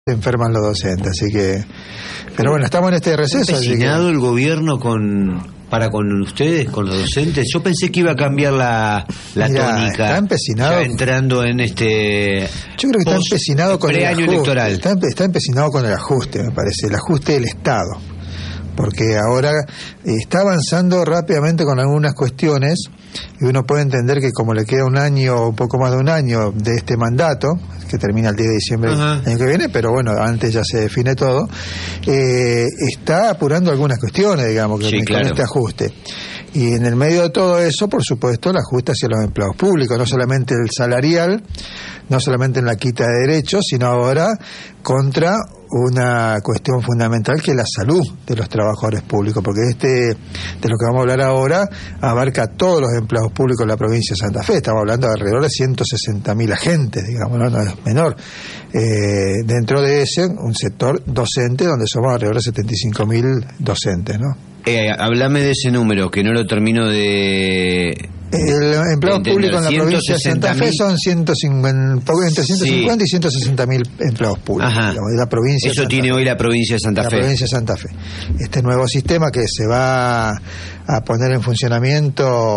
se enferman los docentes, así que... Pero bueno, estamos en este receso. ¿Está empecinado el gobierno para con ustedes, con los docentes? Yo pensé que iba a cambiar la tónica. Está empecinado. Ya entrando en este... Yo creo que está empecinado con el ajuste. Electoral. Está empecinado con el ajuste, me parece, el ajuste del Estado. Porque ahora está avanzando rápidamente con algunas cuestiones y uno puede entender que como le queda un año, un poco más de un año de este mandato, que termina el 10 de diciembre del año que viene, pero bueno, antes ya se define todo, está apurando algunas cuestiones, digamos, con este ajuste. Y en el medio de todo eso, por supuesto, el ajuste hacia los empleados públicos, no solamente el salarial, no solamente en la quita de derechos, sino ahora contra una cuestión fundamental que es la salud de los trabajadores públicos, porque de lo que vamos a hablar ahora abarca a todos los empleados públicos de la provincia de Santa Fe. Estamos hablando de alrededor de 160.000 agentes, digamos, no es menor. Dentro de ese, un sector docente donde somos alrededor de 75.000 docentes, ¿no? Hablame de ese número, que no lo termino de... El empleado público en la provincia de Santa Fe son 150, entre 150 y 160.000 empleados públicos. Digamos, de la provincia Eso tiene hoy la provincia de Santa Fe. La provincia de Santa Fe. Este nuevo sistema que se va a poner en funcionamiento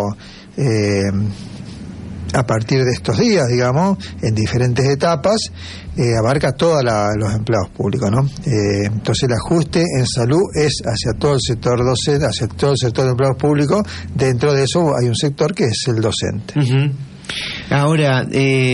a partir de estos días, digamos, en diferentes etapas, abarca a todos los empleados públicos, ¿no? Entonces el ajuste en salud es hacia todo el sector docente, hacia todo el sector de empleados públicos. Dentro de eso hay un sector que es el docente. Ahora,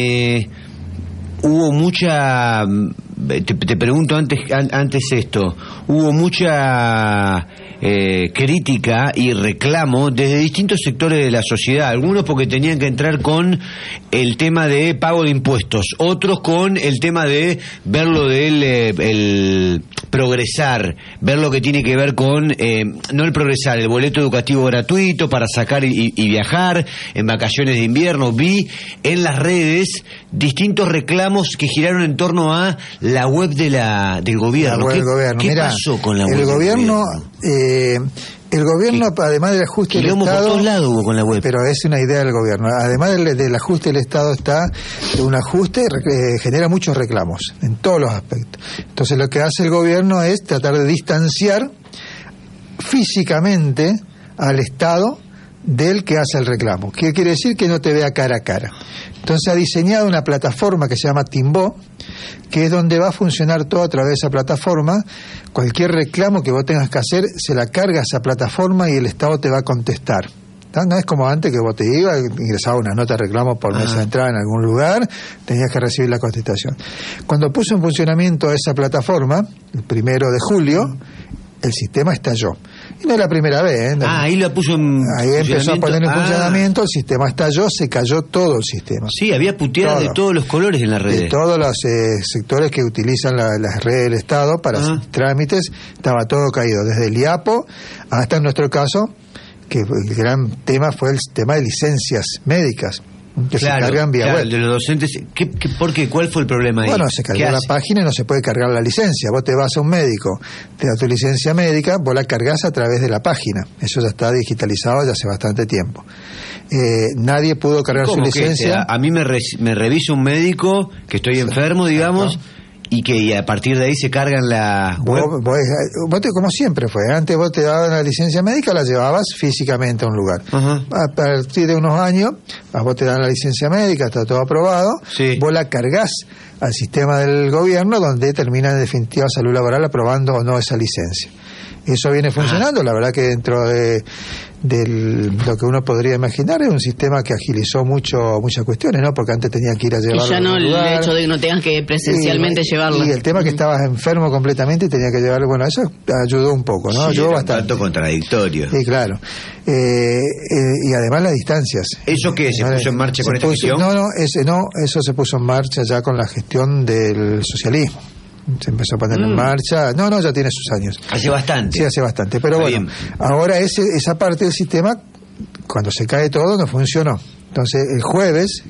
hubo mucha... Te pregunto antes esto. Hubo mucha crítica y reclamo desde distintos sectores de la sociedad. Algunos porque tenían que entrar con el tema de pago de impuestos, otros con el tema de ver lo del el progresar, ver lo que tiene que ver con no el progresar, el boleto educativo gratuito para sacar y viajar en vacaciones de invierno. Vi en las redes distintos reclamos que giraron en torno a la web del gobierno. ¿Qué pasó con la web del gobierno? El gobierno, además del ajuste del Estado... por todos lados hubo con la web. Pero es una idea del gobierno. Además del ajuste del Estado está un ajuste genera muchos reclamos en todos los aspectos. Entonces lo que hace el gobierno es tratar de distanciar físicamente al Estado del que hace el reclamo. ¿Qué quiere decir? Que no te vea cara a cara. Entonces ha diseñado una plataforma que se llama Timbó, que es donde va a funcionar todo a través de esa plataforma. Cualquier reclamo que vos tengas que hacer, se la carga a esa plataforma y el Estado te va a contestar. No es como antes que vos te ibas, ingresabas una nota de reclamo por mesa de entrada en algún lugar, tenías que recibir la contestación. Cuando puso en funcionamiento esa plataforma, el 1 de julio, el sistema estalló. Y no es la primera vez, ahí lo puso en Ahí empezó a poner en funcionamiento, el sistema estalló, se cayó todo el sistema. Sí, había puteadas de todos los colores en las redes. De todos los sectores que utilizan las redes del Estado para hacer trámites, estaba todo caído, desde el IAPO hasta en nuestro caso, que el gran tema fue el tema de licencias médicas, que se cargan vía web. De los docentes, ¿por qué? ¿Cuál fue el problema ahí? Bueno, se cargó la página y no se puede cargar la licencia. Vos te vas a un médico, te da tu licencia médica, vos la cargas a través de la página. Eso ya está digitalizado ya hace bastante tiempo. Nadie pudo cargar su licencia. A mí me revisa un médico que estoy enfermo, digamos, y a partir de ahí se cargan la web. Vos como siempre fue, antes vos te daban la licencia médica, la llevabas físicamente a un lugar. A partir de unos años, vos te dan la licencia médica, está todo aprobado, vos la cargas al sistema del gobierno, donde termina en definitiva Salud Laboral aprobando o no esa licencia. Eso viene funcionando, la verdad que dentro de lo que uno podría imaginar es un sistema que agilizó muchas cuestiones, ¿no? Porque antes tenían que ir a llevarlo. Y ya no, el hecho de que no tengas que presencialmente llevarlo. Y el tema que estabas enfermo completamente y tenías que llevarlo, bueno, eso ayudó un poco, ¿no? Ayudó bastante. Tanto contradictorio. Sí, claro. Y además las distancias. ¿Eso qué? ¿Se puso en marcha con esta gestión? Eso se puso en marcha ya con la gestión del socialismo. Se empezó a poner en marcha. Ya tiene sus años. Hace bastante. Sí, hace bastante. Pero bueno, ahora esa parte del sistema, cuando se cae todo, no funcionó. Entonces, el jueves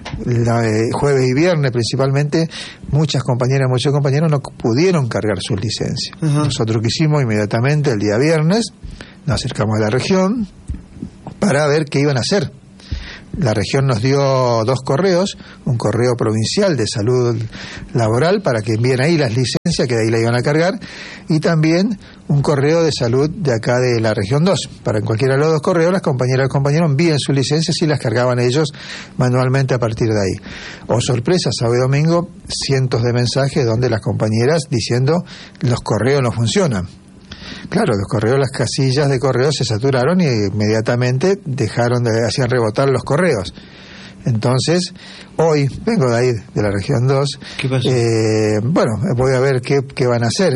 y viernes principalmente, muchas compañeras y muchos compañeros no pudieron cargar sus licencias. Nosotros quisimos inmediatamente, el día viernes, nos acercamos a la región para ver qué iban a hacer. La región nos dio 2 correos, un correo provincial de salud laboral para que envíen ahí las licencias, que de ahí la iban a cargar, y también un correo de salud de acá de la región 2. Para en cualquiera de los 2 correos, las compañeras y los compañeros envíen sus licencias y las cargaban ellos manualmente a partir de ahí. Oh, sorpresa, sábado y domingo, cientos de mensajes donde las compañeras diciendo los correos no funcionan. Claro, los correos, las casillas de correos se saturaron y inmediatamente hacían rebotar los correos. Entonces, hoy vengo de ahí, de la región 2. ¿Qué pasó? Bueno, voy a ver qué van a hacer.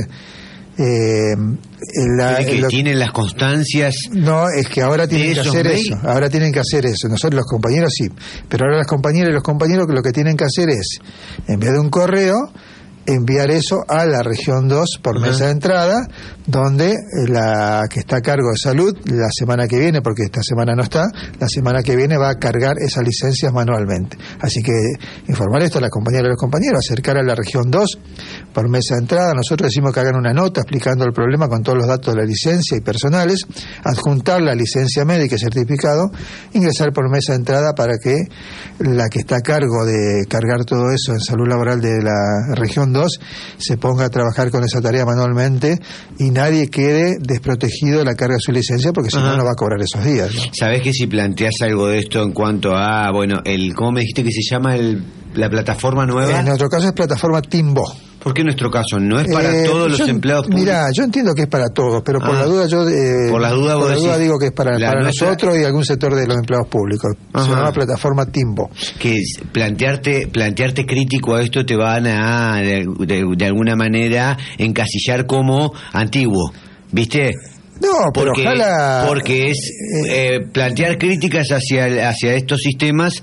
¿Tienen las constancias? No, es que ahora tienen que hacer eso. Ahora tienen que hacer eso. Nosotros los compañeros sí, pero ahora las compañeras y los compañeros lo que tienen que hacer es, en vez de un correo, enviar eso a la región 2 por mesa de entrada, donde la que está a cargo de salud la semana que viene, porque esta semana no está, la semana que viene va a cargar esas licencias manualmente. Así que informar esto a las compañeras y los compañeros, acercar a la región 2 por mesa de entrada. Nosotros decimos que hagan una nota explicando el problema con todos los datos de la licencia y personales, adjuntar la licencia médica y certificado, ingresar por mesa de entrada para que la que está a cargo de cargar todo eso en salud laboral de la región 2 se ponga a trabajar con esa tarea manualmente y nadie quede desprotegido de la carga de su licencia, porque si no, no va a cobrar esos días, ¿no? ¿Sabés que si planteás algo de esto en cuanto a, ¿cómo me dijiste que se llama la plataforma nueva? En nuestro caso es plataforma Timbo. ¿Por qué en nuestro caso? ¿No es para todos los empleados públicos? Mira, yo entiendo que es para todos, pero por la duda por la duda digo que es para nosotros y algún sector de los empleados públicos. Se llama plataforma Timbo. Que plantearte crítico a esto te van a de alguna manera encasillar como antiguo, ¿viste? No, pero ojalá... Porque es plantear críticas hacia estos sistemas,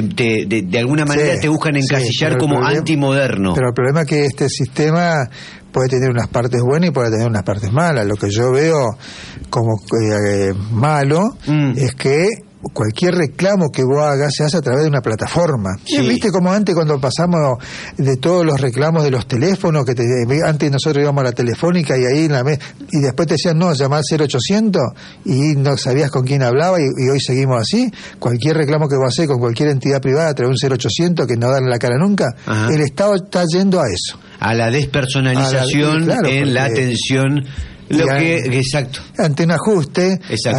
de alguna manera te buscan encasillar como antimoderno. Pero el problema es que este sistema puede tener unas partes buenas y puede tener unas partes malas. Lo que yo veo como malo es que cualquier reclamo que vos hagas se hace a través de una plataforma. Sí. ¿Viste como antes cuando pasamos de todos los reclamos de los teléfonos, que antes nosotros íbamos a la telefónica y ahí y después te decían, no, llamar 0800 y no sabías con quién hablaba y hoy seguimos así? Cualquier reclamo que vos haces con cualquier entidad privada a través de un 0800 que no dan la cara nunca, el Estado está yendo a eso. A la despersonalización en la atención. Exacto. Ante un ajuste...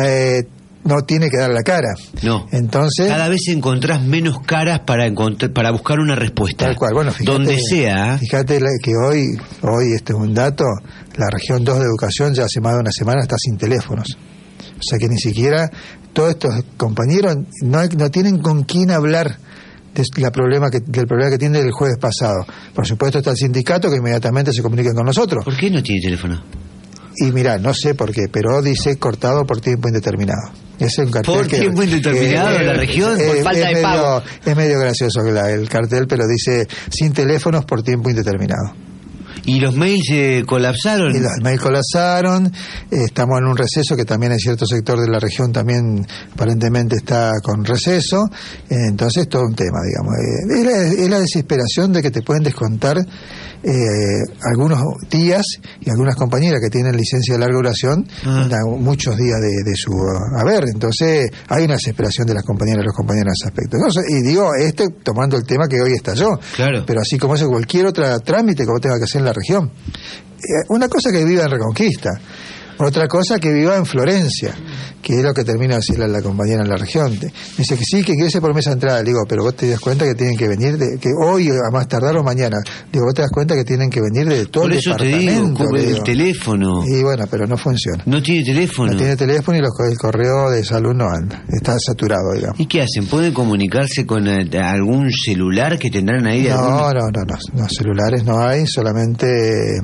no tiene que dar la cara. No. Entonces, cada vez encontrás menos caras para buscar una respuesta. Tal cual. Bueno, fíjate, donde sea. Fíjate que hoy este es un dato, la región 2 de educación ya hace más de una semana está sin teléfonos. O sea que ni siquiera todos estos compañeros no tienen con quién hablar del problema que tiene el jueves pasado. Por supuesto está el sindicato que inmediatamente se comunica con nosotros. ¿Por qué no tiene teléfono? Y mira, no sé por qué, pero dice cortado por tiempo indeterminado. Es un cartel ¿Por tiempo indeterminado en la región? Por falta de pago. Es medio gracioso el cartel, pero dice sin teléfonos por tiempo indeterminado. ¿Y los mails colapsaron? Y los mails colapsaron, estamos en un receso que también hay cierto sector de la región también aparentemente está con receso, entonces todo un tema, digamos. Es la desesperación de que te pueden descontar algunos días y algunas compañeras que tienen licencia de larga duración, muchos días de su haber, entonces hay una desesperación de las compañeras y los compañeros en ese aspecto. Entonces, y digo, tomando el tema que hoy estalló, claro. Pero así como es cualquier otro trámite que vos tengas que hacer en la región. Una cosa que viva en Reconquista, otra cosa que viva en Florencia, que es lo que termina de decirle a la compañera en la región. Dice que sí, que quiere ser por mesa de entrada. Le digo, pero vos te das cuenta que tienen que venir, que hoy a más tardar o mañana. Digo, vos te das cuenta que tienen que venir de todo el departamento. Por eso te digo, el teléfono. Y bueno, pero no funciona. No tiene teléfono. No tiene teléfono y el correo de salud no anda. Está saturado, digamos. ¿Y qué hacen? ¿Pueden comunicarse con algún celular que tendrán ahí? No, celulares no hay, solamente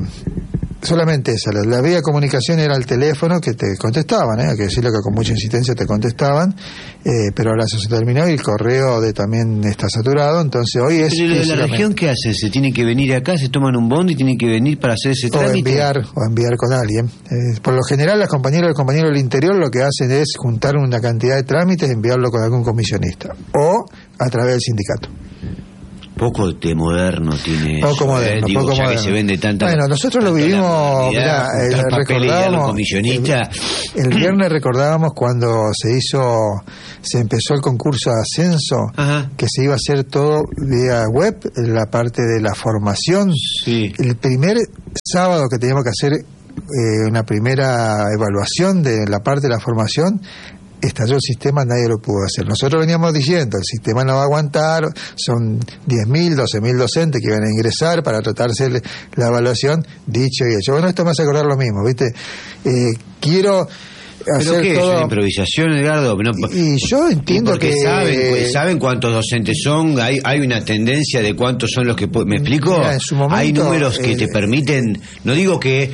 esa. La vía de comunicación era el teléfono que te contestaban, hay que decirlo que con mucha insistencia te contestaban, pero ahora eso se terminó y el correo también está saturado, entonces hoy es... ¿Pero la región qué hace? ¿Se tiene que venir acá, se toman un bondi y tienen que venir para hacer ese trámite? O enviar con alguien. Por lo general las compañeras y los compañeros del interior lo que hacen es juntar una cantidad de trámites y enviarlo con algún comisionista o a través del sindicato. Poco de moderno tiene. Poco moderno, digo, poco ya moderno. Que se vende tanta. Bueno, nosotros lo vivimos, recordábamos. El viernes recordábamos cuando se empezó el concurso de ascenso, ajá, que se iba a hacer todo vía web, la parte de la formación. Sí. El primer sábado que teníamos que hacer una primera evaluación de la parte de la formación, estalló el sistema, nadie lo pudo hacer. Nosotros veníamos diciendo, el sistema no va a aguantar, son 10.000, 12.000 docentes que iban a ingresar para tratarse la evaluación, dicho y hecho. Bueno, esto me hace acordar lo mismo, ¿viste? Quiero hacer ¿pero qué todo... es una improvisación, Edgardo? No, y yo entiendo porque que... saben cuántos docentes son, hay una tendencia de cuántos son los que... ¿Me explico? Mira, en su momento, hay números que te permiten... No digo que...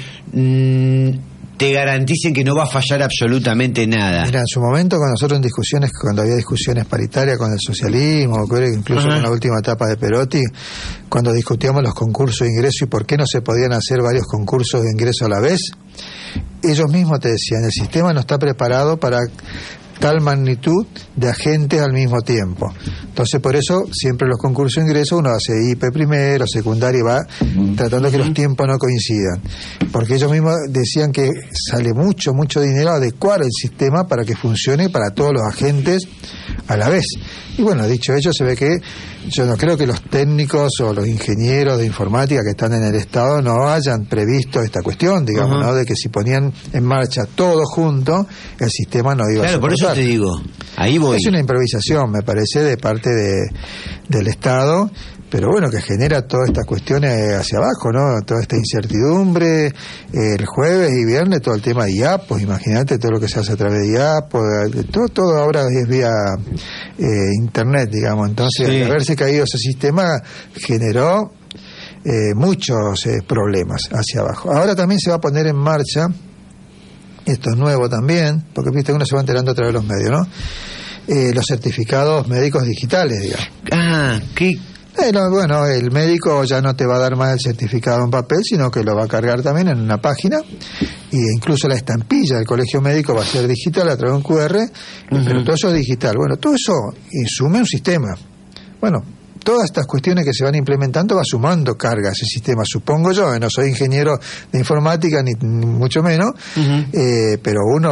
te garanticen que no va a fallar absolutamente nada. Mira, en su momento con nosotros en discusiones, cuando había discusiones paritarias con el socialismo, incluso con la última etapa de Perotti, cuando discutíamos los concursos de ingreso y por qué no se podían hacer varios concursos de ingreso a la vez, ellos mismos te decían, el sistema no está preparado para tal magnitud de agentes al mismo tiempo. Entonces, por eso, siempre los concursos de ingreso uno hace IP primero, secundario, y va tratando que los tiempos no coincidan. Porque ellos mismos decían que sale mucho dinero adecuar el sistema para que funcione para todos los agentes a la vez. Y bueno, dicho ello, se ve que yo no creo que los técnicos o los ingenieros de informática que están en el Estado no hayan previsto esta cuestión, digamos, ¿no? De que si ponían en marcha todo junto, el sistema no iba a soportar. Por eso te digo, ahí voy. Es una improvisación, me parece, de parte del Estado, pero bueno, que genera todas estas cuestiones hacia abajo, ¿no? Toda esta incertidumbre, el jueves y viernes todo el tema de IAPOS, imagínate todo lo que se hace a través de IAPOS, todo ahora es vía internet, digamos, entonces sí. Al haberse caído ese sistema generó muchos problemas hacia abajo. Ahora también se va a poner en marcha, esto es nuevo también, porque viste uno se va enterando a través de los medios, ¿no? Los certificados médicos digitales, digamos. ¿Qué? Bueno, el médico ya no te va a dar más el certificado en papel, sino que lo va a cargar también en una página, e incluso la estampilla del colegio médico va a ser digital a través de un QR, pero todo eso es digital. Bueno, todo eso insume un sistema. Bueno, todas estas cuestiones que se van implementando va sumando carga a ese sistema, supongo yo, no soy ingeniero de informática ni mucho menos, pero uno...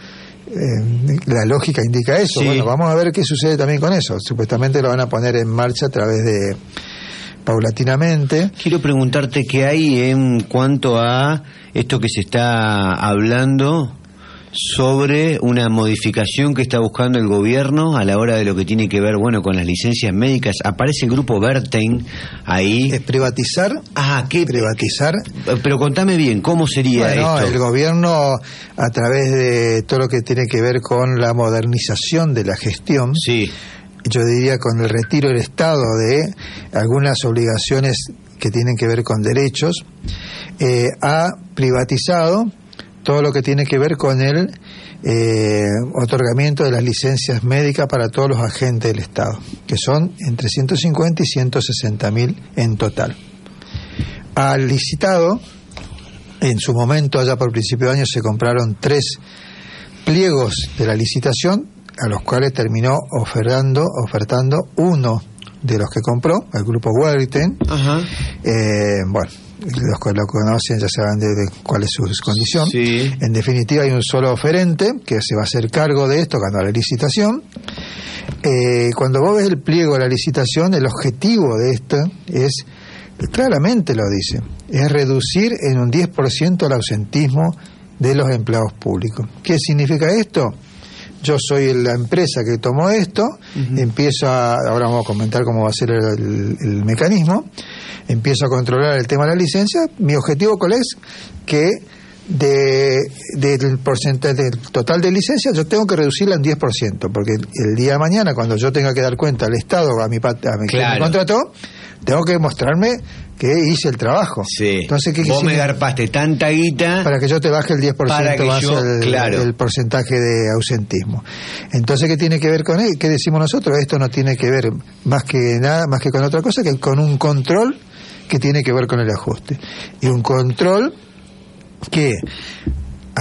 la lógica indica eso. Sí. Bueno, vamos a ver qué sucede también con eso. Supuestamente lo van a poner en marcha a través de paulatinamente. Quiero preguntarte qué hay en cuanto a esto que se está hablando sobre una modificación que está buscando el gobierno a la hora de lo que tiene que ver, bueno, con las licencias médicas. Aparece el grupo Berten ahí. ¿Es privatizar? ¿Qué? Privatizar. Pero contame bien, ¿cómo sería esto? El gobierno, a través de todo lo que tiene que ver con la modernización de la gestión, sí, yo diría con el retiro del Estado de algunas obligaciones que tienen que ver con derechos, ha privatizado todo lo que tiene que ver con el otorgamiento de las licencias médicas para todos los agentes del Estado, que son entre 150 y 160.000 en total. Ha licitado, en su momento, allá por principio de año, se compraron 3 pliegos de la licitación, a los cuales terminó ofertando uno de los que compró, el grupo Werten. Bueno, los que lo conocen ya saben de cuál es su condición. Sí. En definitiva, hay un solo oferente que se va a hacer cargo de esto, ganó la licitación. Cuando vos ves el pliego de la licitación, el objetivo de esto es, claramente lo dice, es reducir en un 10% el ausentismo de los empleados públicos. ¿Qué significa esto? Yo soy la empresa que tomó esto, ahora vamos a comentar cómo va a ser el mecanismo, empiezo a controlar el tema de la licencia. Mi objetivo, ¿cuál es? Que del porcentaje del total de licencias yo tengo que reducirla en 10%, porque el día de mañana, cuando yo tenga que dar cuenta al Estado, a mi claro, que me contrató, tengo que mostrarme que hice el trabajo. Sí. Entonces, vos me garpaste tanta guita para que yo te baje el 10% más el porcentaje de ausentismo. Entonces, ¿qué tiene que ver con él? ¿Qué decimos nosotros? Esto no tiene que ver más que con otra cosa, que con un control que tiene que ver con el ajuste. Y un control que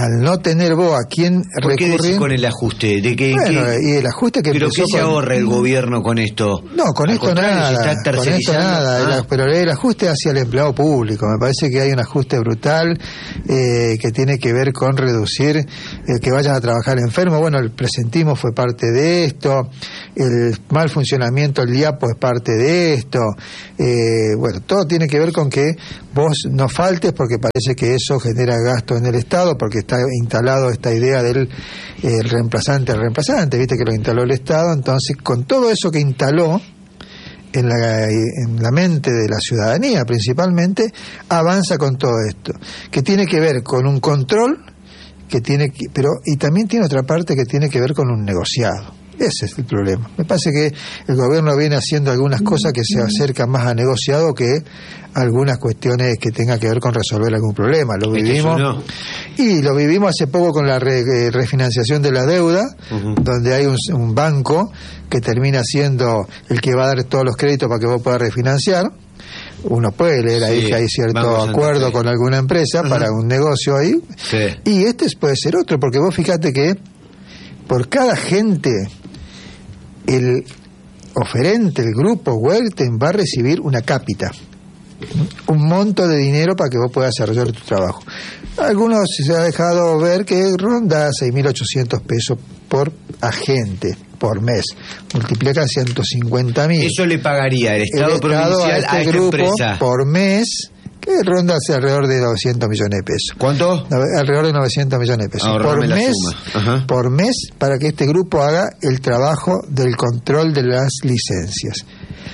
al no tener vos a quién recurrir... ¿Qué decís con el ajuste? Y el ajuste que ¿pero qué se ahorra el gobierno con esto? No, con esto nada, pero el ajuste hacia el empleado público. Me parece que hay un ajuste brutal que tiene que ver con reducir que vayan a trabajar enfermos. Bueno, el presentismo fue parte de esto, el mal funcionamiento del IAPO es parte de esto. Bueno, todo tiene que ver con que vos no faltes, porque parece que eso genera gasto en el Estado, porque está instalado esta idea del reemplazante al reemplazante, viste que lo instaló el Estado. Entonces, con todo eso que instaló en la mente de la ciudadanía principalmente, avanza con todo esto, que tiene que ver con un control, y también tiene otra parte que tiene que ver con un negociado. Ese es el problema. Me parece que el gobierno viene haciendo algunas cosas que se acercan más a negociado que algunas cuestiones que tengan que ver con resolver algún problema. Lo vivimos y lo vivimos hace poco con la refinanciación de la deuda, donde hay un banco que termina siendo el que va a dar todos los créditos para que vos puedas refinanciar. Uno puede leer ahí que hay cierto acuerdo con alguna empresa para un negocio ahí, y puede ser otro, porque vos fíjate que por cada gente el oferente, el grupo Werten va a recibir una cápita, un monto de dinero para que vos puedas desarrollar tu trabajo. Algunos se ha dejado ver que ronda 6.800 pesos por agente por mes, multiplica 150.000. Eso le pagaría el Estado provincial a este grupo empresa por mes, que ronda alrededor de 900 millones de pesos. ¿Cuánto? Alrededor de 900 millones de pesos. Por mes, para que este grupo haga el trabajo del control de las licencias.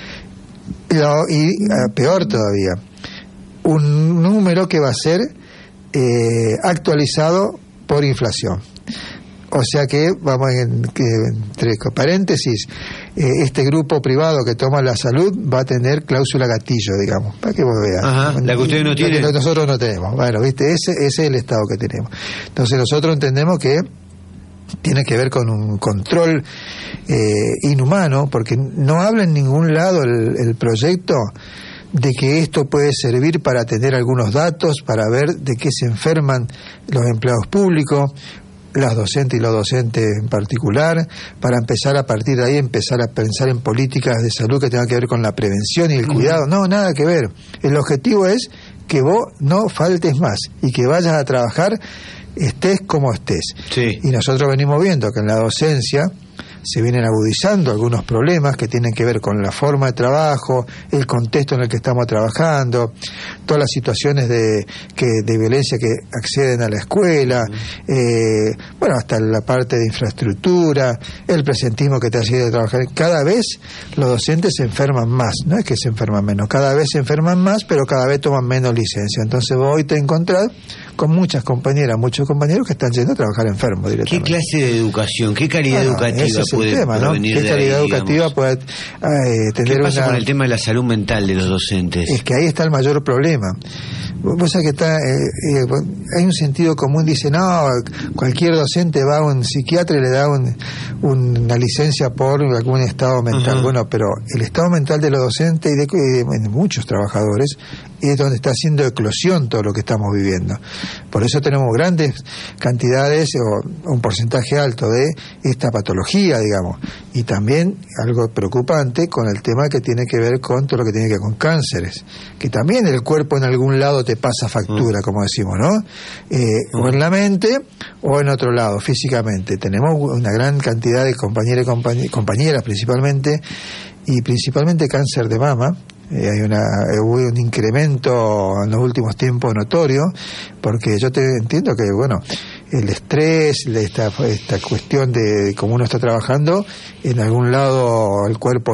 Y peor todavía, un número que va a ser actualizado por inflación. O sea que, vamos, entre paréntesis, este grupo privado que toma la salud va a tener cláusula gatillo, digamos, para que vos veas. La que ustedes no tienen. Que nosotros no tenemos. Bueno, viste, ese es el estado que tenemos. Entonces nosotros entendemos que tiene que ver con un control inhumano, porque no habla en ningún lado el proyecto de que esto puede servir para tener algunos datos, para ver de qué se enferman los empleados públicos, las docentes y los docentes en particular, para empezar a partir de ahí empezar a pensar en políticas de salud que tengan que ver con la prevención y el cuidado. No, nada que ver. El objetivo es que vos no faltes más y que vayas a trabajar estés como estés. Y nosotros venimos viendo que en la docencia se vienen agudizando algunos problemas que tienen que ver con la forma de trabajo, el contexto en el que estamos trabajando, todas las situaciones de violencia que acceden a la escuela, bueno, hasta la parte de infraestructura, el presentismo que te hace de trabajar. Cada vez los docentes se enferman más, no es que se enferman menos, cada vez se enferman más, pero cada vez toman menos licencia. Entonces vos hoy te encontrás con muchas compañeras, muchos compañeros que están yendo a trabajar enfermos directamente. ¿Qué clase de educación, qué calidad educativa puede provenir de ahí? ¿Qué calidad educativa puede tener? ¿Qué pasa con el tema de la salud mental de los docentes? Es que ahí está el mayor problema. Vos sabés que hay un sentido común, dice, no, cualquier docente va a un psiquiatra y le da una licencia por algún estado mental. Bueno, pero el estado mental de los docentes y de muchos trabajadores es donde está haciendo eclosión todo lo que estamos viviendo. Por eso tenemos grandes cantidades o un porcentaje alto de esta patología, digamos. Y también algo preocupante con el tema que tiene que ver con todo lo que tiene que ver con cánceres, que también el cuerpo en algún lado te pasa factura, como decimos, ¿no? O en la mente o en otro lado, físicamente. Tenemos una gran cantidad de compañeros y compañeras principalmente, y principalmente cáncer de mama. Hubo un incremento en los últimos tiempos notorio, porque yo entiendo que, bueno, el estrés, esta cuestión de cómo uno está trabajando, en algún lado el cuerpo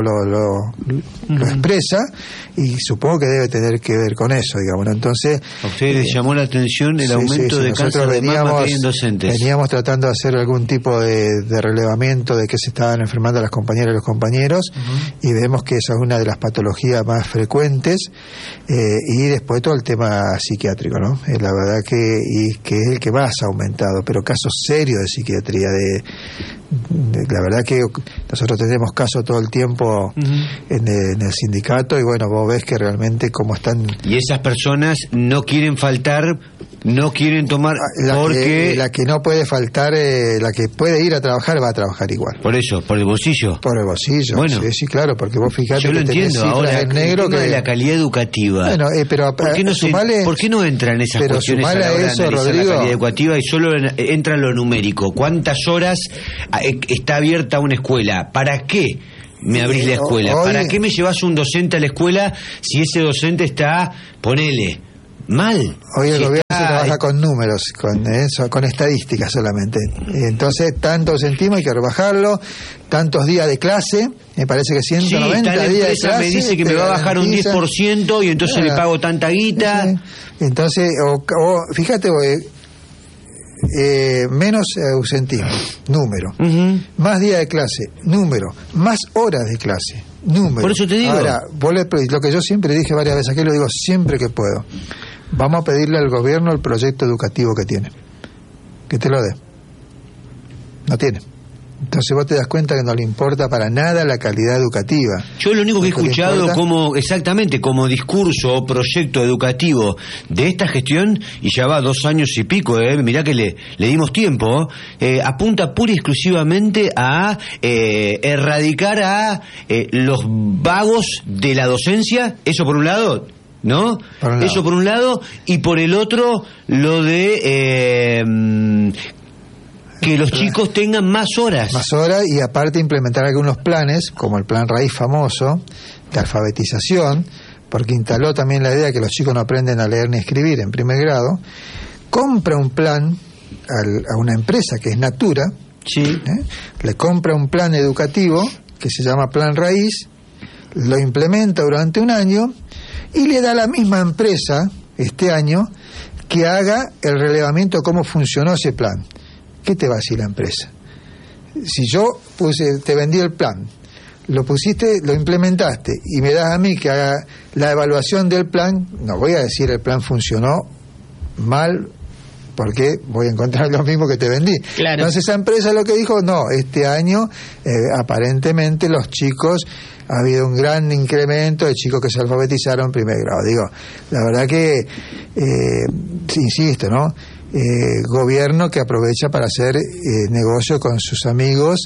lo expresa, y supongo que debe tener que ver con eso, digamos, ¿no? Entonces, ¿a ustedes les llamó la atención el aumento de cáncer de mama que hay en docentes? Veníamos tratando de hacer algún tipo de relevamiento de que se estaban enfermando las compañeras y los compañeros, y vemos que esa es una de las patologías más frecuentes, y después todo el tema psiquiátrico, ¿no? La verdad que es el que más ha aumentado, pero casos serios de psiquiatría, la verdad que Nosotros tenemos caso todo el tiempo en el sindicato y bueno, vos ves que realmente cómo están... Y esas personas no quieren faltar, no quieren tomar... La que no puede faltar, la que puede ir a trabajar, va a trabajar igual. Por eso, por el bolsillo. Por el bolsillo, bueno, sí, claro, porque vos fijate yo lo que tenés entiendo. Ahora, en negro que... de la calidad educativa. Bueno, pero ¿Por qué no entran esas cuestiones a la hora de analizar Rodrigo, la calidad educativa y solo entra lo numérico? ¿Cuántas horas está abierta una escuela? ¿Para qué me abrís la escuela? ¿Para qué me llevas un docente a la escuela si ese docente está, ponele, mal? Hoy el gobierno se trabaja con números, con estadísticas solamente. Entonces, tanto docentismo hay que rebajarlo, tantos días de clase, me parece que 190 días de clase. Me dice que me va a bajar un 10% y entonces le pago tanta guita. Entonces, fíjate, menos ausentismo, número, más días de clase, número, más horas de clase, número. Por eso te digo. Ahora, lo que yo siempre dije varias veces, aquí lo digo siempre que puedo, vamos a pedirle al gobierno el proyecto educativo que tiene, que te lo dé. No tiene. Entonces vos te das cuenta que no le importa para nada la calidad educativa. Yo lo único que he escuchado como discurso o proyecto educativo de esta gestión, y ya va 2 años y pico, mirá que le dimos tiempo, apunta pura y exclusivamente a erradicar a los vagos de la docencia, eso por un lado, ¿no? Eso por un lado, y por el otro lo de... que los chicos tengan más horas. Más horas y aparte implementar algunos planes, como el plan Raíz famoso, de alfabetización, porque instaló también la idea de que los chicos no aprenden a leer ni escribir en primer grado. Compra un plan a una empresa que es Natura, le compra un plan educativo que se llama Plan Raíz, lo implementa durante un año y le da a la misma empresa este año que haga el relevamiento de cómo funcionó ese plan. ¿Qué te va a decir la empresa? Si yo te vendí el plan, lo pusiste, lo implementaste y me das a mí que haga la evaluación del plan, no voy a decir el plan funcionó mal porque voy a encontrar lo mismo que te vendí. Claro. Entonces esa empresa lo que dijo, no, este año aparentemente los chicos, ha habido un gran incremento de chicos que se alfabetizaron en primer grado. Digo, la verdad que, insisto, ¿no? Gobierno que aprovecha para hacer negocio con sus amigos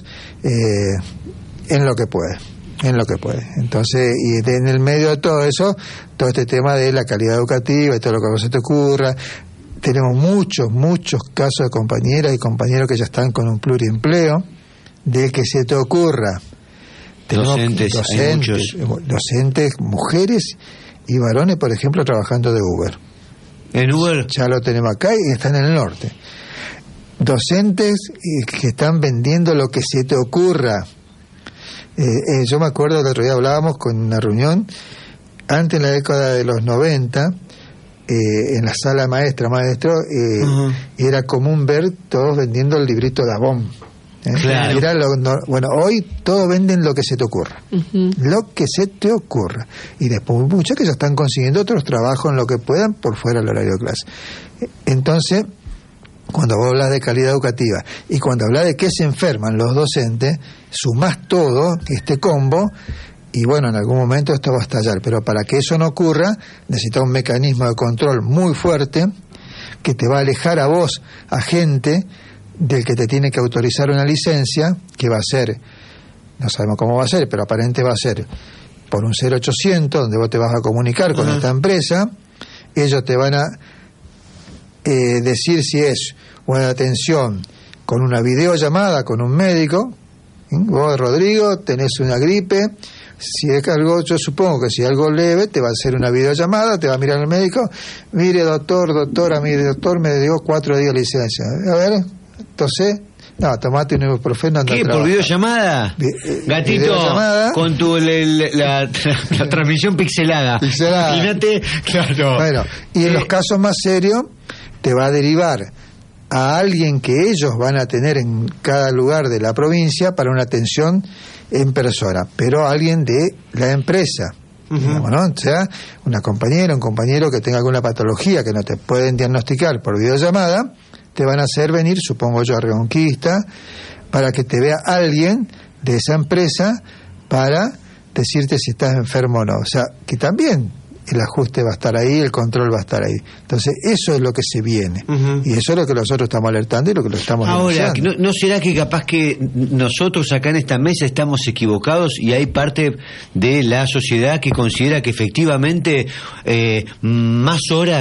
en lo que puede. Entonces, y en el medio de todo eso, todo este tema de la calidad educativa y todo lo que se te ocurra, tenemos muchos casos de compañeras y compañeros que ya están con un pluriempleo, de que se te ocurra. Docentes, mujeres y varones, por ejemplo, trabajando de Uber. ¿En Uber? Ya lo tenemos acá y están en el norte. Docentes que están vendiendo lo que se te ocurra. Yo me acuerdo que el otro día hablábamos con una reunión, antes en la década de los 90, en la sala maestro, era común ver todos vendiendo el librito de Avon. Claro. Bueno, hoy todos venden lo que se te ocurra, lo que se te ocurra, y después muchos que ya están consiguiendo otros trabajos en lo que puedan por fuera del horario de clase. Entonces, cuando vos hablas de calidad educativa y cuando hablas de que se enferman los docentes, sumás todo este combo y bueno, en algún momento esto va a estallar, pero para que eso no ocurra necesitas un mecanismo de control muy fuerte que te va a alejar a vos, a gente del que te tiene que autorizar una licencia, que va a ser, no sabemos cómo va a ser, pero aparente va a ser por un 0800, donde vos te vas a comunicar con esta empresa, ellos te van a decir si es una atención con una videollamada con un médico, vos, Rodrigo, tenés una gripe, si es algo, yo supongo que si algo leve, te va a hacer una videollamada, te va a mirar el médico, mire doctora, mire doctor, me dio 4 días de licencia, a ver, entonces, no, tomate un ibuprofeno, anda a trabajar. ¿Por videollamada? Gatito, videollamada, con la transmisión pixelada. Imagínate, claro. Bueno, y en los casos más serios, te va a derivar a alguien que ellos van a tener en cada lugar de la provincia para una atención en persona, pero alguien de la empresa. Digamos, ¿no? O sea, una compañera, un compañero que tenga alguna patología que no te pueden diagnosticar por videollamada, te van a hacer venir, supongo yo, a Reconquista, para que te vea alguien de esa empresa para decirte si estás enfermo o no. O sea, que también el ajuste va a estar ahí, el control va a estar ahí. Entonces, eso es lo que se viene. Y eso es lo que nosotros estamos alertando y lo que lo estamos denunciando. Ahora, ¿no será que capaz que nosotros acá en esta mesa estamos equivocados y hay parte de la sociedad que considera que efectivamente más horas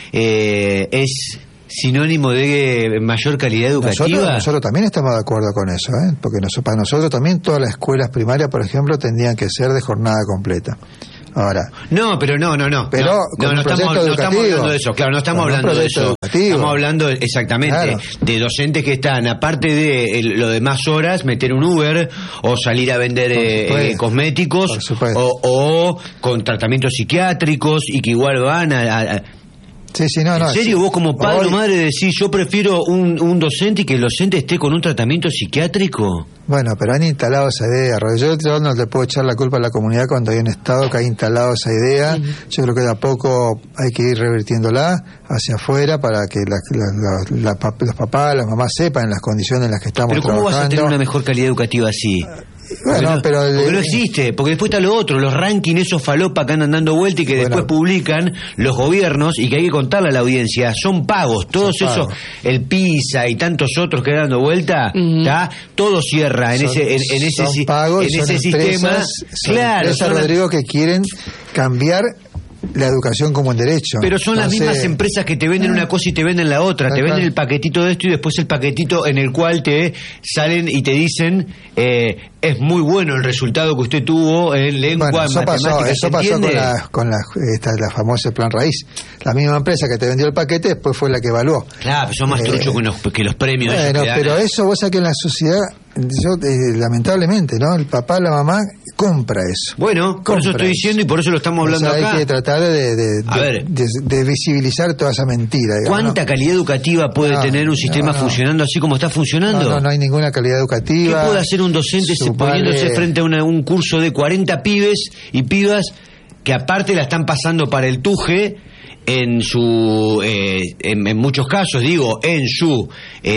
es sinónimo de mayor calidad educativa? Nosotros también estamos de acuerdo con eso, porque para nosotros también todas las escuelas primarias, por ejemplo, tendrían que ser de jornada completa. Ahora. No, pero no. Pero no estamos hablando de eso, claro, no estamos hablando de eso. Educativo. Estamos hablando exactamente de docentes que están, aparte de lo de más horas, meter un Uber o salir a vender cosméticos o con tratamientos psiquiátricos y que igual van a Sí, no, ¿En serio vos como padre o madre decís yo prefiero un docente y que el docente esté con un tratamiento psiquiátrico? Bueno, pero han instalado esa idea. Yo no le puedo echar la culpa a la comunidad cuando hay un Estado que ha instalado esa idea. Yo creo que de a poco hay que ir revirtiéndola hacia afuera para que los papás, las mamás sepan las condiciones en las que estamos trabajando. ¿Pero cómo vas a tener una mejor calidad educativa así? Bueno, porque no existe, porque después está lo otro, los rankings esos falopa que andan dando vuelta y que después publican los gobiernos y que hay que contarle a la audiencia, son pagos, todos esos, el PISA y tantos otros que dan dando vuelta, todo cierra en ese sistema. Claro, Rodrigo, que quieren cambiar la educación como un derecho. Pero son las mismas empresas que te venden una cosa y te venden la otra. Te venden el paquetito de esto y después el paquetito en el cual te salen y te dicen es muy bueno el resultado que usted tuvo en lengua, en matemáticas. Eso pasó con la famosa Plan Raíz. La misma empresa que te vendió el paquete después fue la que evaluó. Claro, pero son más truchos que los premios. Bueno, pero eso vos sabés que en la sociedad, lamentablemente, ¿no? El papá, la mamá compra eso. Bueno, por eso estoy diciendo y por eso lo estamos hablando acá. Hay que tratar de visibilizar toda esa mentira. Digamos, ¿cuánta calidad educativa puede tener un sistema funcionando así como está funcionando? No hay ninguna calidad educativa. ¿Qué puede hacer un docente poniéndose frente a un curso de 40 pibes y pibas que aparte la están pasando para el tuje en su en muchos casos, en su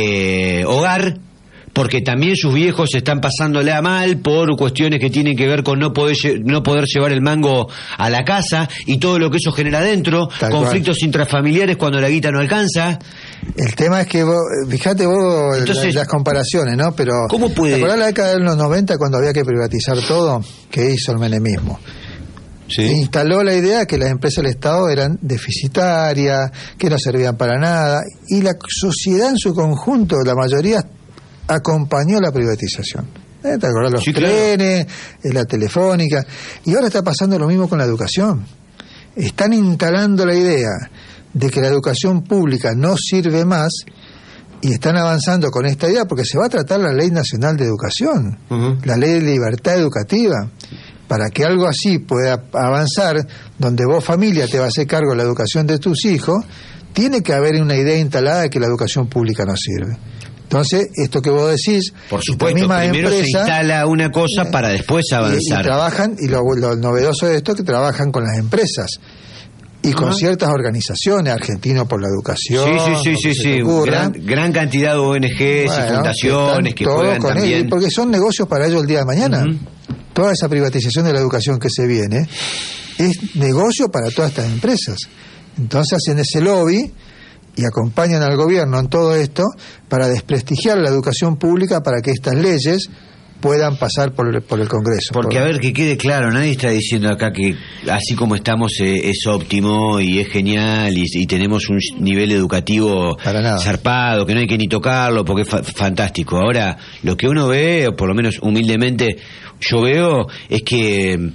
hogar? Porque también sus viejos están pasándola mal por cuestiones que tienen que ver con no poder llevar el mango a la casa y todo lo que eso genera dentro, conflictos intrafamiliares cuando la guita no alcanza. El tema es que fíjate vos entonces, las comparaciones, ¿no? Pero ¿cómo puede? ¿Te acordás la década de los 90 cuando había que privatizar todo? ¿Qué hizo el menemismo? Sí. Instaló la idea que las empresas del Estado eran deficitarias, que no servían para nada, y la sociedad en su conjunto, la mayoría, acompañó la privatización. ¿Te acordás? Los trenes, la telefónica, y ahora está pasando lo mismo con la educación. Están instalando la idea de que la educación pública no sirve más y están avanzando con esta idea porque se va a tratar la Ley Nacional de Educación, la Ley de Libertad Educativa. Para que algo así pueda avanzar, donde vos, familia, te vas a hacer cargo de la educación de tus hijos, tiene que haber una idea instalada de que la educación pública no sirve. Entonces, esto que vos decís, por supuesto, primero se instala una cosa para después avanzar. Y trabajan, y lo novedoso de esto es que trabajan con las empresas y con ciertas organizaciones, Argentino por la Educación. Sí. Gran cantidad de ONGs y fundaciones que juegan también. Ellos, porque son negocios para ellos el día de mañana. Toda esa privatización de la educación que se viene es negocio para todas estas empresas. Entonces hacen ese lobby y acompañan al gobierno en todo esto para desprestigiar la educación pública para que estas leyes puedan pasar por el Congreso. Porque a ver, que quede claro, nadie está diciendo acá que así como estamos es óptimo y es genial y tenemos un nivel educativo zarpado, que no hay que ni tocarlo porque es fantástico. Ahora, lo que uno ve, o por lo menos humildemente yo veo, es que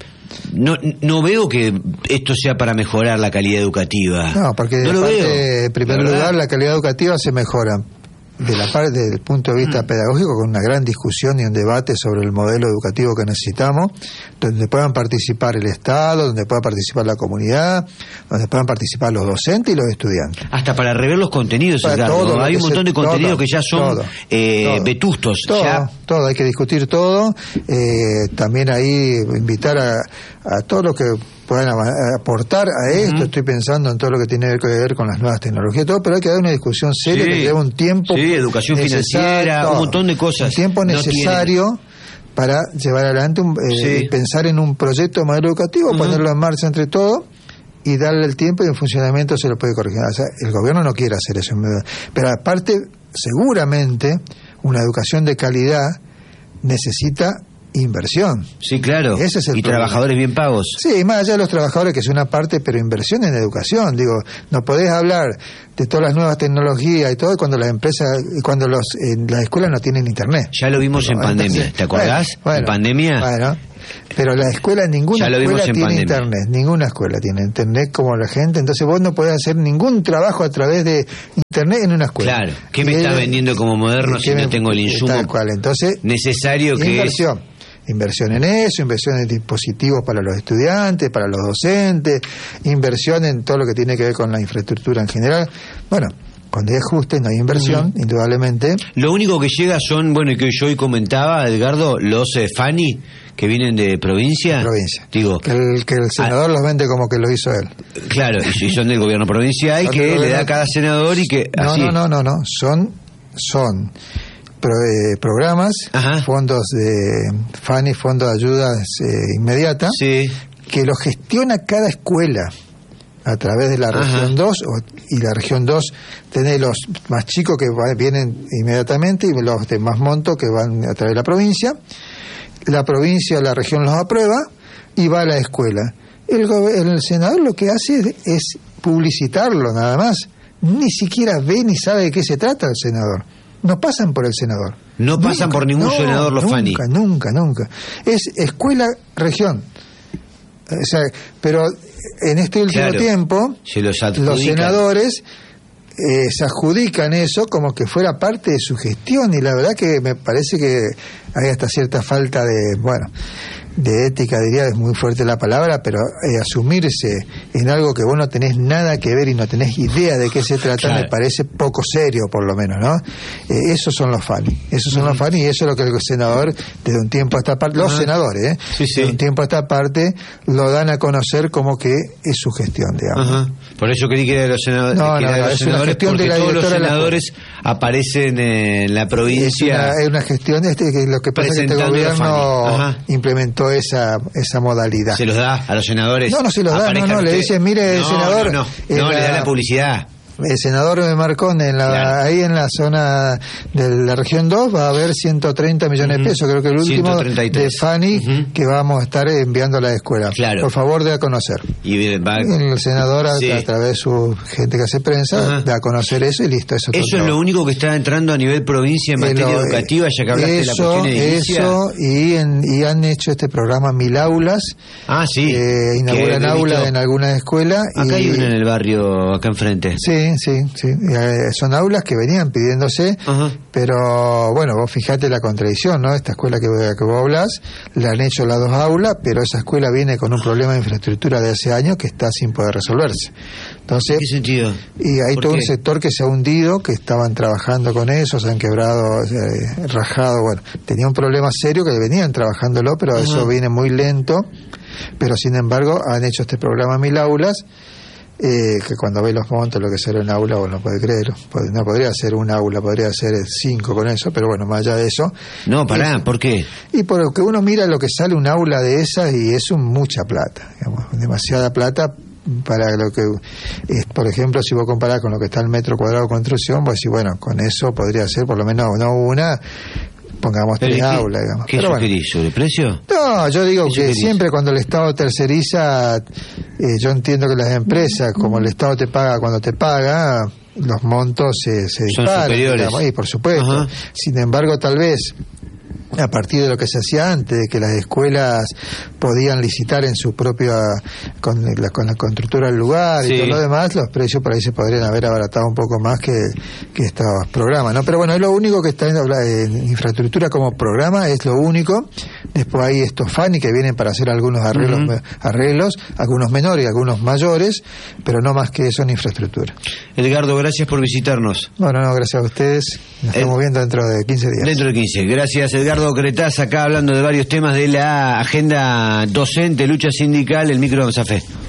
no veo que esto sea para mejorar la calidad educativa. No, porque en primer lugar la calidad educativa se mejora desde el punto de vista pedagógico, con una gran discusión y un debate sobre el modelo educativo que necesitamos, donde puedan participar el Estado, donde pueda participar la comunidad, donde puedan participar los docentes y los estudiantes. Hasta para rever los contenidos, Edgardo. Hay un montón de contenidos que ya son vetustos. Todo, hay que discutir todo. También ahí invitar a todos los que puedan aportar a esto. Estoy pensando en todo lo que tiene que ver con las nuevas tecnologías, todo, pero hay que dar una discusión seria que lleva un tiempo. Educación financiera, un montón de cosas. Un tiempo necesario para llevar adelante, pensar en un proyecto de modelo educativo, ponerlo en marcha entre todos y darle el tiempo y en funcionamiento se lo puede corregir. O sea, el gobierno no quiere hacer eso, pero aparte, seguramente, una educación de calidad necesita inversión. Sí, claro. Ese es el problema. Trabajadores bien pagos. Sí, más allá de los trabajadores, que es una parte, pero inversión en educación. Digo, no podés hablar de todas las nuevas tecnologías y todo cuando las empresas, cuando las escuelas no tienen internet. Ya lo vimos en pandemia, ¿te acordás? Bueno, en pandemia. Bueno, pero la escuela, ninguna escuela tiene internet, ninguna escuela tiene internet como la gente, entonces vos no podés hacer ningún trabajo a través de internet en una escuela. Claro, ¿qué me estás vendiendo como moderno si no tengo el insumo tal cual. Entonces, necesario que inversión en eso, inversión en dispositivos para los estudiantes, para los docentes, inversión en todo lo que tiene que ver con la infraestructura en general. Bueno, cuando hay ajuste no hay inversión, indudablemente. Lo único que llega son, bueno, y que yo hoy comentaba, Edgardo, los FANI que vienen de provincia. Digo, que el senador los vende como que lo hizo él. Claro, y son del gobierno provincial y que le da a cada senador y que no, así. No, son programas, fondos de FANI, fondos de ayudas inmediata, que lo gestiona cada escuela a través de la región 2, y la región 2 tiene los más chicos que vienen inmediatamente y los de más monto que van a través de la provincia. La provincia o la región los aprueba y va a la escuela. El senador lo que hace es publicitarlo nada más. Ni siquiera ve ni sabe de qué se trata el senador. No pasan por el senador. No pasan por ningún senador los FANI. Nunca. Es escuela-región. O sea, pero en este último tiempo, los senadores se adjudican eso como que fuera parte de su gestión, y la verdad que me parece que hay hasta cierta falta de ética, diría, es muy fuerte la palabra, pero asumirse en algo que vos no tenés nada que ver y no tenés idea de qué se trata, me parece poco serio, por lo menos, ¿no? Esos son los FANI, y eso es lo que el senador, desde un tiempo a esta parte, los senadores, desde un tiempo a esta parte, lo dan a conocer como que es su gestión, digamos. Por eso creí que era de los senadores. No, es una gestión porque de la todos los directora senadores aparecen en la provincia. Es una gestión, que lo que pasa es que este gobierno implementó esa modalidad. ¿Se los da a los senadores? No se los da, le dicen, mire, senador... No, le da la publicidad. El senador Marcón, ahí en la zona de la región 2 va a haber 130 millones de pesos, creo que el último 133. De FANI que vamos a estar enviando a la escuela. Por favor, de a conocer. Y el senador a través de su gente que hace prensa da a conocer eso y listo. Eso es lo único que está entrando a nivel provincia en materia educativa, ya que hablaste de la cuestión edilicia. Y han hecho este programa 1000 aulas. Inauguran aulas en algunas escuelas. Acá hay una en el barrio, acá enfrente. Sí. Son aulas que venían pidiéndose, pero bueno, vos fijate la contradicción, ¿no? Esta escuela que vos hablás, le han hecho las 2 aulas, pero esa escuela viene con un problema de infraestructura de hace años que está sin poder resolverse. Entonces, ¿en qué sentido? Y hay todo un sector que se ha hundido, que estaban trabajando con eso, se han quebrado, rajado, bueno, tenía un problema serio que venían trabajándolo, pero eso viene muy lento, pero sin embargo han hecho este programa 1000 aulas, que cuando ve los montos, lo que será un aula, vos no podés creer, no podría ser un aula, podría ser 5 con eso, pero bueno, más allá de eso. No, ¿por qué? Y porque uno mira lo que sale un aula de esas y es mucha plata, digamos, demasiada plata para lo que es, por ejemplo, si vos comparás con lo que está el metro cuadrado de construcción, vos decís, bueno, con eso podría ser por lo menos pongamos 3 aulas, digamos. ¿Qué sugerís? ¿Sobre precio? No, yo digo que siempre cuando el Estado terceriza, yo entiendo que las empresas, como el Estado te paga cuando te paga, los montos se disparan. Son superiores. Digamos, y por supuesto. Sin embargo, tal vez, a partir de lo que se hacía antes, de que las escuelas podían licitar en su propia, con la constructora del lugar y todo lo demás, los precios por ahí se podrían haber abaratado un poco más que estos programas, ¿no? Pero bueno, es lo único que está en infraestructura como programa, es lo único. Después hay estos FANI que vienen para hacer algunos arreglos, algunos menores y algunos mayores, pero no más que eso en infraestructura. Edgardo, gracias por visitarnos. Bueno, gracias a ustedes. Nos estamos viendo dentro de 15 días. Dentro de 15. Gracias, Edgardo Cretaz, acá hablando de varios temas de la agenda docente, lucha sindical, el micro de Zafé.